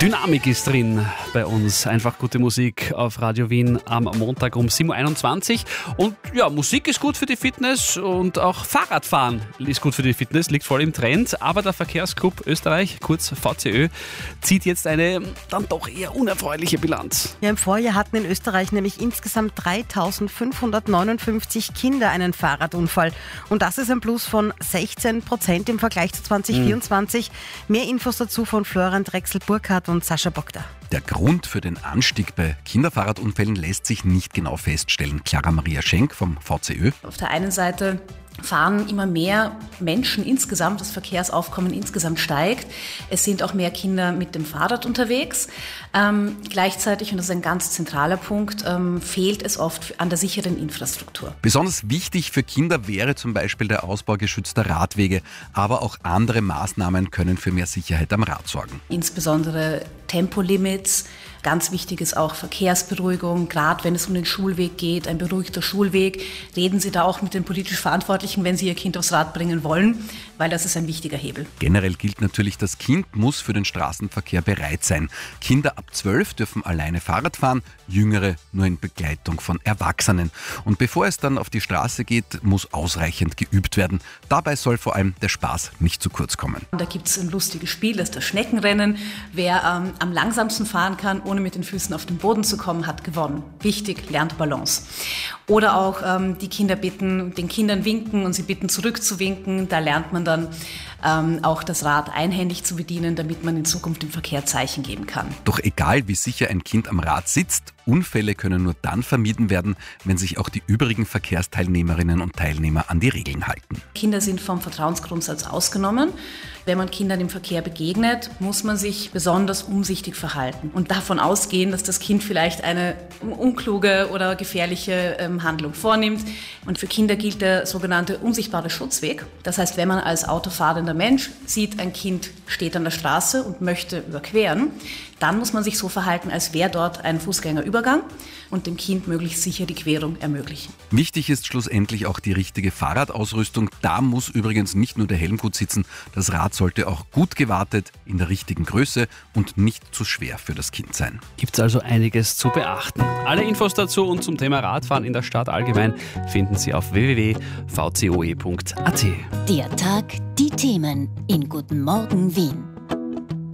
Dynamik ist drin bei uns. Einfach gute Musik auf Radio Wien am Montag um 7.21 Uhr. Und ja, Musik ist gut für die Fitness und auch Fahrradfahren ist gut für die Fitness, liegt voll im Trend. Aber der Verkehrsclub Österreich, kurz VCÖ, zieht jetzt eine dann doch eher unerfreuliche Bilanz. Ja, im Vorjahr hatten in Österreich nämlich insgesamt 3.559 Kinder einen Fahrradunfall. Und das ist ein Plus von 16% im Vergleich zu 2024. Mehr Infos dazu von Florian Drechsel-Burkhardt und Sascha Bogda. Der Grund für den Anstieg bei Kinderfahrradunfällen lässt sich nicht genau feststellen. Clara Maria Schenk vom VCÖ. Auf der einen Seite fahren immer mehr Menschen insgesamt, das Verkehrsaufkommen insgesamt steigt. Es sind auch mehr Kinder mit dem Fahrrad unterwegs. Gleichzeitig, und das ist ein ganz zentraler Punkt, fehlt es oft an der sicheren Infrastruktur. Besonders wichtig für Kinder wäre zum Beispiel der Ausbau geschützter Radwege, aber auch andere Maßnahmen können für mehr Sicherheit am Rad sorgen. Insbesondere Tempolimits. Ganz wichtig ist auch Verkehrsberuhigung, gerade wenn es um den Schulweg geht, ein beruhigter Schulweg. Reden Sie da auch mit den politisch Verantwortlichen, wenn Sie Ihr Kind aufs Rad bringen wollen, weil das ist ein wichtiger Hebel. Generell gilt natürlich, das Kind muss für den Straßenverkehr bereit sein. Kinder ab 12 dürfen alleine Fahrrad fahren, Jüngere nur in Begleitung von Erwachsenen. Und bevor es dann auf die Straße geht, muss ausreichend geübt werden. Dabei soll vor allem der Spaß nicht zu kurz kommen. Da gibt es ein lustiges Spiel, das ist das Schneckenrennen. Wer am langsamsten fahren kann, ohne mit den Füßen auf den Boden zu kommen, hat gewonnen. Wichtig, lernt Balance. Oder auch die Kinder bitten, den Kindern winken und sie bitten zurückzuwinken. Da lernt man dann auch das Rad einhändig zu bedienen, damit man in Zukunft im Verkehr Zeichen geben kann. Doch egal, wie sicher ein Kind am Rad sitzt, Unfälle können nur dann vermieden werden, wenn sich auch die übrigen Verkehrsteilnehmerinnen und Teilnehmer an die Regeln halten. Kinder sind vom Vertrauensgrundsatz ausgenommen. Wenn man Kindern im Verkehr begegnet, muss man sich besonders umsichtig verhalten und davon ausgehen, dass das Kind vielleicht eine unkluge oder gefährliche Handlung vornimmt. Und für Kinder gilt der sogenannte unsichtbare Schutzweg. Das heißt, wenn man als autofahrender Mensch sieht, ein Kind steht an der Straße und möchte überqueren, dann muss man sich so verhalten, als wäre dort ein Fußgängerübergang und dem Kind möglichst sicher die Querung ermöglichen. Wichtig ist schlussendlich auch die richtige Fahrradausrüstung. Da muss übrigens nicht nur der Helm gut sitzen, das Rad sollte auch gut gewartet, in der richtigen Größe und nicht zu schwer für das Kind sein. Gibt es also einiges zu beachten. Alle Infos dazu und zum Thema Radfahren in der Stadt allgemein finden Sie auf www.vcoe.at. Der Tag, die Themen in Guten Morgen Wien.